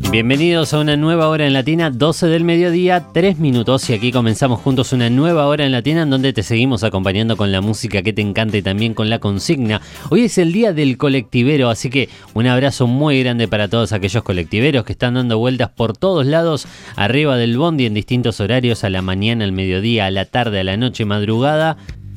Bienvenidos a una nueva hora en Latina, 12 del mediodía, 3 minutos y aquí comenzamos juntos una nueva hora en Latina en donde te seguimos acompañando con la música que te encanta y también con la consigna. Hoy es el día del colectivero, así que un abrazo muy grande para todos aquellos colectiveros que están dando vueltas por todos lados, arriba del bondi en distintos horarios, a la mañana, al mediodía, a la tarde, a la noche, madrugada.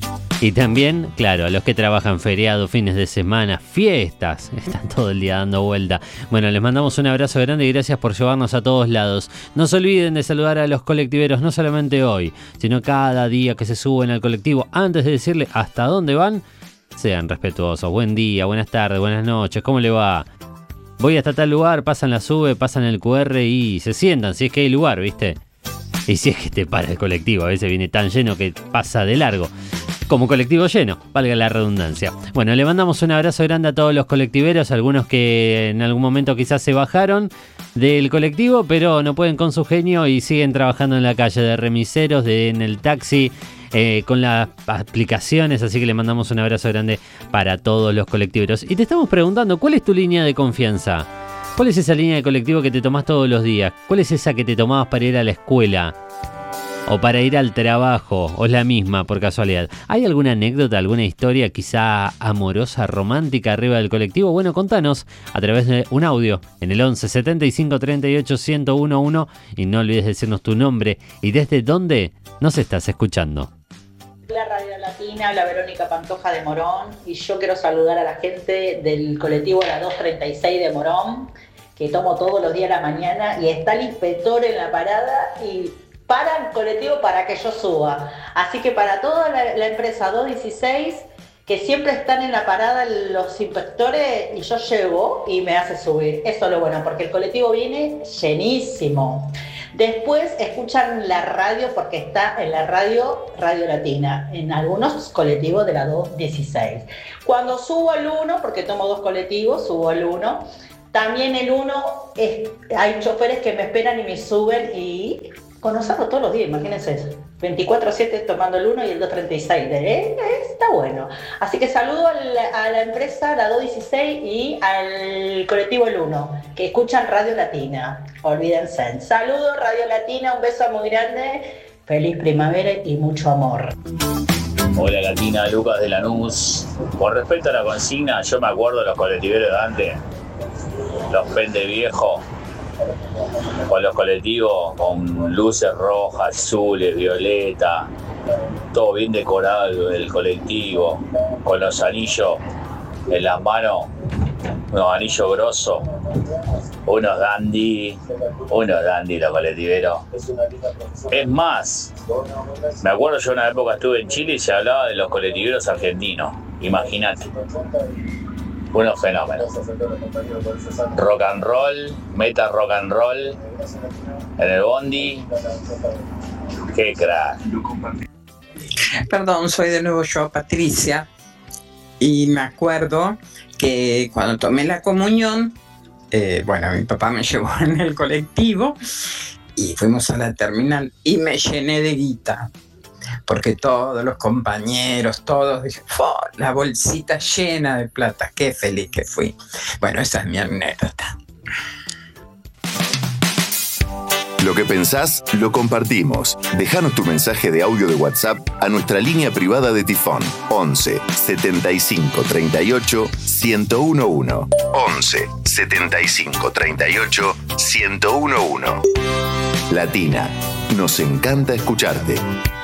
Y también, claro, a los que trabajan feriados, fines de semana, fiestas, están todo el día dando vuelta. Bueno, les mandamos un abrazo grande y gracias por llevarnos a todos lados. No se olviden de saludar a los colectiveros, no solamente hoy, sino cada día que se suben al colectivo. Antes de decirle hasta dónde van, sean respetuosos. Buen día, buenas tardes, buenas noches, ¿cómo le va? Voy hasta tal lugar, pasan la sube, pasan el QR y se sientan, si es que hay lugar, ¿viste? Y si es que te para el colectivo, a veces viene tan lleno que pasa de largo. Como colectivo lleno, valga la redundancia. Bueno, le mandamos un abrazo grande a todos los colectiveros, algunos que en algún momento quizás se bajaron del colectivo, pero no pueden con su genio y siguen trabajando en la calle, de remiseros, en el taxi, con las aplicaciones, así que le mandamos un abrazo grande para todos los colectiveros. Y te estamos preguntando, ¿cuál es tu línea de confianza? ¿Cuál es esa línea de colectivo que te tomás todos los días? ¿Cuál es esa que te tomabas para ir a la escuela? ¿O para ir al trabajo? ¿O es la misma por casualidad? ¿Hay alguna anécdota, alguna historia quizá amorosa, romántica arriba del colectivo? Bueno, contanos a través de un audio en el 11 75 38 1011 y no olvides decirnos tu nombre y desde dónde nos estás escuchando. La Radio Latina, habla Verónica Pantoja de Morón y yo quiero saludar a la gente del colectivo La 236 de Morón, que tomo todos los días a la mañana y está el inspector en la parada y para el colectivo para que yo suba. Así que para toda la empresa 216, que siempre están en la parada los inspectores y yo llego y me hace subir. Eso es lo bueno, porque el colectivo viene llenísimo. Después escuchan la radio porque está en la Radio Latina, en algunos colectivos de la 216. Cuando subo al 1, porque tomo dos colectivos, subo al 1, también el 1, hay choferes que me esperan y me suben y conocerlo todos los días, imagínense eso. 24/7 tomando el 1 y el 236. Está bueno. Así que saludo a la empresa, la 216 y al colectivo el 1, que escuchan Radio Latina. Olvídense. Saludos Radio Latina, un beso muy grande. Feliz primavera y mucho amor. Hola Latina, Lucas de Lanús. Con respecto a la consigna, yo me acuerdo de los colectiveros de antes, los pendeviejos, con los colectivos con luces rojas, azules, violetas, todo bien decorado el colectivo, con los anillos en las manos, unos anillos grosos, unos dandy los colectiveros. Es más, me acuerdo yo una época estuve en Chile y se hablaba de los colectiveros argentinos, imagínate. Unos fenómenos. Rock and roll, meta rock and roll en el bondi. Qué crack. Perdón, soy de nuevo yo, Patricia. Y me acuerdo que cuando tomé la comunión, mi papá me llevó en el colectivo y fuimos a la terminal y me llené de guita. Porque todos los compañeros, todos, dije, la bolsita llena de plata, qué feliz que fui. Bueno, esa es mi anécdota. Lo que pensás, lo compartimos. Déjanos tu mensaje de audio de WhatsApp a nuestra línea privada de Tifón, 11 75 38 1011. 11 75 38 1011. Latina, nos encanta escucharte.